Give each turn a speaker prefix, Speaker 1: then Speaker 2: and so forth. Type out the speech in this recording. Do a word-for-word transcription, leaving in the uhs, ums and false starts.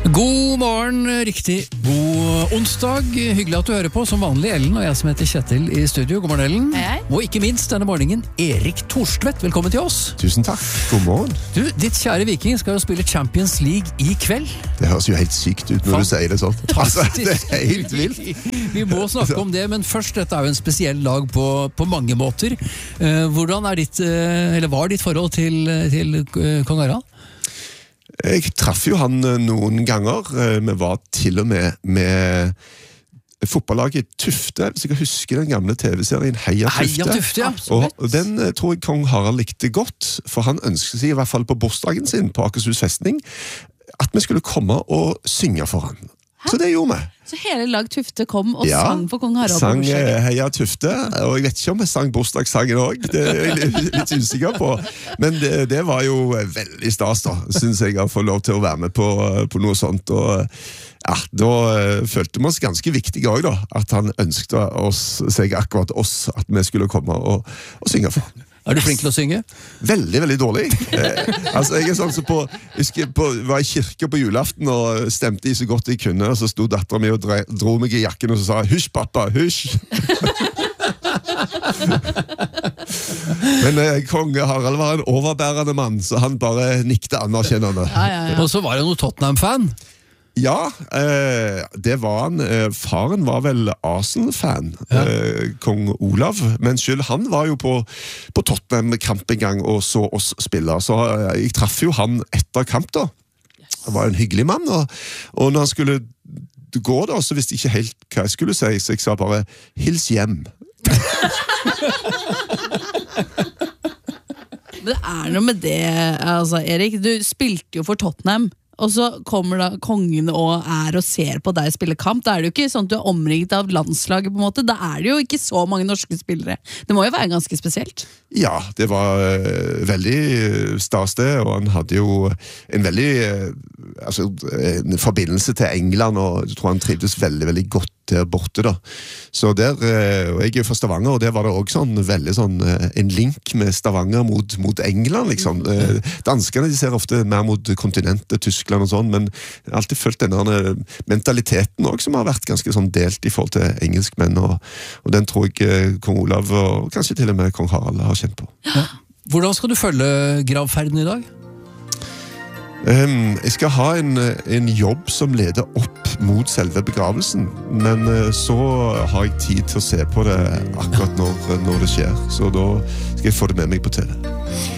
Speaker 1: God morgen, riktig god onsdag. Hyggelig at du hører på, som vanlig Ellen og jeg som heter Kjetil i studio. God morgen, Ellen.
Speaker 2: Hei.
Speaker 1: Og ikke minst denne morgenen, Erik Thorstvedt. Velkommen til oss.
Speaker 3: Tusen takk. God morgen.
Speaker 1: Du, ditt kjære Viking skal jo spille Champions League i kveld.
Speaker 3: Det høres jo helt sykt ut når du sier det sånn. Altså, det er helt vilt.
Speaker 1: Vi må snakke om det, men først, dette er jo en spesiell lag på, på mange måter. Eh, hvordan er ditt, eh, eller var ditt forhold til, til eh, Kong Harald?
Speaker 3: Jeg traff jo han noen ganger. Vi var til og med med fotballaget Tufte, hvis jeg husker den gamle tv-serien Heia Tufte.
Speaker 1: Heia Tufte, ja.
Speaker 3: Og den tror jeg Kong Harald likte godt, for han ønsket seg i hvert fall på bursdagen sin på Akershus festning, at vi skulle komme og synge for han. Så det gjorde vi.
Speaker 2: Så hele lag Tufte kom og
Speaker 3: Ja,
Speaker 2: sang for Kong Harald
Speaker 3: sang
Speaker 2: på bursdagen?
Speaker 3: Heia Tufte, og jeg vet ikke om jeg sang bursdagssangen også, det er jeg litt, litt usikker på. Men det, det var jo veldig stas da, synes jeg, å få lov til å være med på, på noe sånt. Og ja, da følte vi oss ganske viktige også da, at han ønsket oss, seg akkurat oss, at vi skulle komme og, og synge for han.
Speaker 1: Er du flink til å synge?
Speaker 3: Veldig, veldig dårlig. Eh, altså, jeg er sånn som på, jeg husker på, var i kirke på julaften og stemte i så godt jeg kunne, og så sto datteren min og dre, dro meg i jakken og så sa, hysj pappa, hysj! Men eh, Kong Harald var en overbærende mann, så han bare nikte anerkjennende.
Speaker 2: Ja, ja, ja.
Speaker 1: Og så var det noe Tottenham-fan.
Speaker 3: Ja, eh, det var han. Eh, faren var vel Arsenal-fan,
Speaker 1: Ja.
Speaker 3: eh, Kong Olav, men selv han var jo på, på Tottenham-kamp en gang og så oss spille, så eh, jeg traff jo han etter kamp da. Han var en hyggelig mann, og, og når han skulle gå da, så visste jeg ikke helt hva jeg skulle si, så jeg sa bare, hils hjem.
Speaker 2: Men det er noe med det, altså, Erik. Du spilte jo for Tottenham, og så kommer da kongen og er og ser på deg spille kamp. Da er det jo ikke sånn at du er omringet av landslaget på en måte. Da er det jo ikke så mange norske spillere. Det må jo være ganske spesielt.
Speaker 3: Ja, det var uh, veldig stas det, og han hadde jo en veldig uh, altså, en forbindelse til England, og jeg tror han trivdes veldig, veldig godt der borte da. Så der, uh, og jeg er jo fra Stavanger, og der var det også sånn, veldig sånn, uh, en link med Stavanger mot, mot England, liksom. Uh, danskene de ser ofte mer mot kontinentet, Tyskland og sånn, men jeg har alltid følt denne mentaliteten også, som har vært ganske sånn delt i forhold til engelskmenn, og, og den tror jeg uh, Kong Olav, og kanskje til og med Kong Harald har kjent på.
Speaker 1: Ja. Hvordan skal du følge gravferden i dag?
Speaker 3: Um, jeg skal ha en, en jobb som leder opp mot selve begravelsen, men uh, så har jeg tid til å se på det akkurat når, når det skjer, så da skal jeg få det med meg på T V.